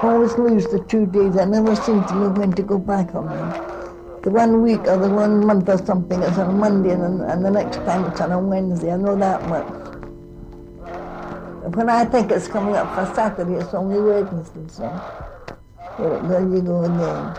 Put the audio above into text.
always lose the 2 days. I never seem to know when to go back on them. The 1 week or the 1 month or something is on a Monday, and the next time it's on a Wednesday. I know that much. When I think it's coming up for Saturday, it's only Wednesday, so there you go again.